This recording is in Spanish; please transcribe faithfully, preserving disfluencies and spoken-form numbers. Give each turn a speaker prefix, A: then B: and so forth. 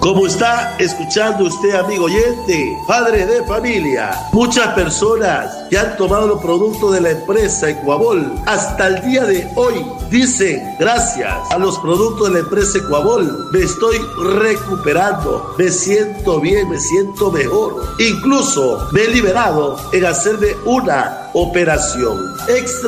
A: Como está escuchando usted, amigo oyente, padre de familia, muchas personas que han tomado los productos de la empresa Ecuabol hasta el día de hoy dicen: gracias a los productos de la empresa Ecuabol me estoy recuperando, me siento bien, me siento mejor, incluso me he liberado en hacerme una operación extra